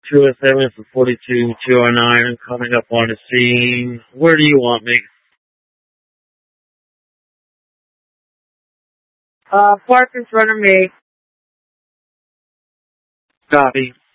207 for 42-209. I'm coming up on the scene. Where do you want me? Park in front of me. Copy.